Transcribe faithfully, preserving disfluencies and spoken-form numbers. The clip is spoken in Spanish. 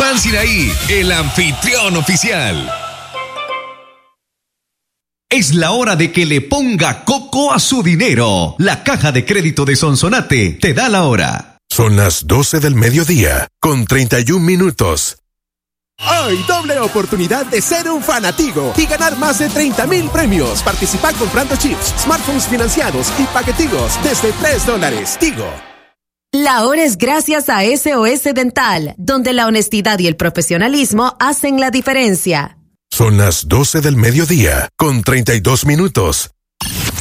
Hernán Sinaí, el anfitrión oficial. Es la hora de que le ponga coco a su dinero. La caja de crédito de Sonsonate te da la hora. Son las doce del mediodía, con treinta y un minutos. Hoy, doble oportunidad de ser un fanatigo y ganar más de treinta mil premios. Participa comprando chips, smartphones financiados y paquetigos desde tres dólares. Tigo. La hora es gracias a S O S Dental, donde la honestidad y el profesionalismo hacen la diferencia. Son las doce del mediodía, con treinta y dos minutos.